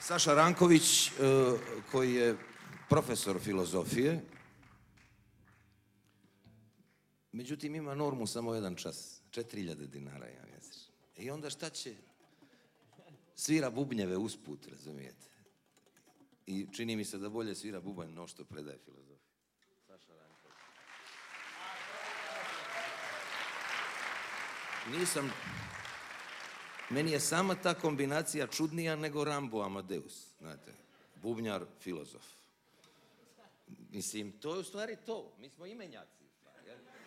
Saša Ranković, koji je profesor filozofije, međutim ima normu samo jedan čas, 4000 dinara ja mjesečno. I onda šta će? Svira bubnjeve usput, razumijete? I čini mi se da bolje svira bubanj no što predaje filozofiju. Saša Ranković. Meni je sama ta kombinacija čudnija nego Rambo Amadeus, znate, bubnjar, filozof. Mislim, to je u stvari to, mi smo imenjaci u stvari, jel?